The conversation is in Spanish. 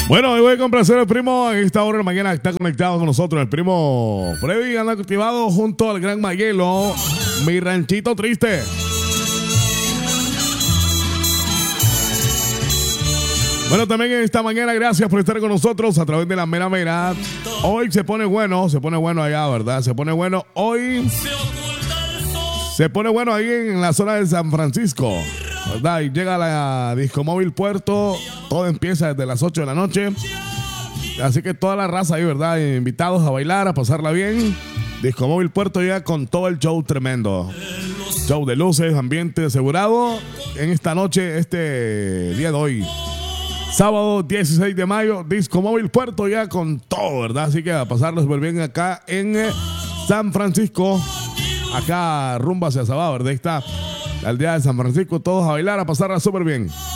Bueno, hoy voy a complacer al primo. En esta hora de la mañana está conectado con nosotros el primo Freddy, anda cultivado junto al gran Mayelo, mi ranchito triste. Bueno, también en esta mañana, gracias por estar con nosotros a través de la Mera Mera. Hoy se pone bueno allá, ¿verdad? Se pone bueno hoy. Se pone bueno ahí en la zona de San Francisco, ¿verdad? Y llega la Disco Móvil Puerto, todo empieza desde las 8 de la noche. Así que toda la raza ahí, ¿verdad? Invitados a bailar, a pasarla bien. Disco Móvil Puerto ya con todo el show tremendo. Show de luces, ambiente asegurado en esta noche, este día de hoy. Sábado 16 de mayo, Disco Móvil Puerto ya con todo, ¿verdad? Así que a pasarlo súper bien acá en San Francisco. Acá rumbo hacia Sabá, ¿verdad? Ahí está la aldea de San Francisco, todos a bailar, a pasarla súper bien.